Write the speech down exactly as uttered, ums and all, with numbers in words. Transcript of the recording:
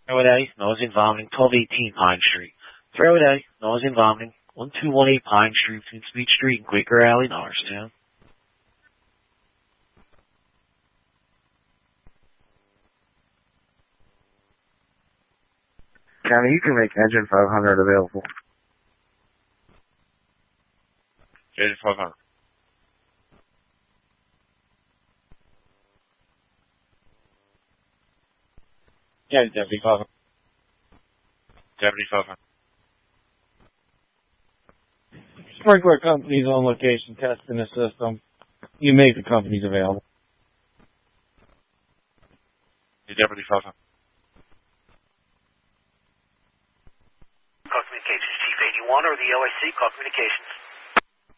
Faraday, nausea and vomiting, twelve eighteen Pine Street. Faraday, nausea and vomiting, one two one eight Pine Street between Sweet Street and Quaker Alley, Norristown. County, you can make engine five hundred available. Engine five hundred. Yeah, Deputy five hundred. Deputy five hundred. Sprinkler companies on location testing the system. You make the companies available. Deputy five hundred. Call Communications, Chief eighty-one or the O S C, Call Communications.